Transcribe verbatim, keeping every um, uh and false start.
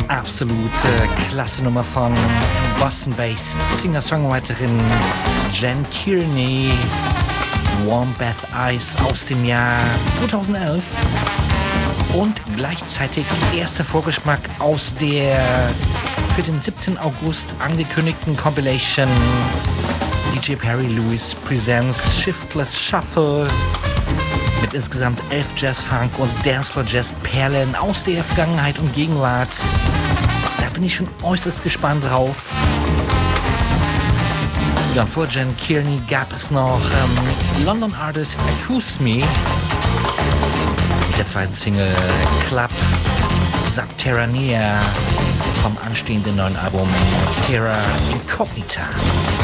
Absolute klasse Nummer von Boston-based Singer-Songwriterin Jen Kearney. Warm Bath Ice aus dem Jahr zweitausendelf. Und gleichzeitig erster Vorgeschmack aus der für den siebten August angekündigten Compilation D J Perry Lewis Presents Shiftless Shuffle mit insgesamt elf Jazz-Funk- und Dancefloor-Jazz-Perlen aus der Vergangenheit und Gegenwart. Da bin ich schon äußerst gespannt drauf. Ja, vor Jen Kearney gab es noch ähm, London Artist Accuse Me mit der zweiten Single Club Subterranea vom anstehenden neuen Album Terra Incognita.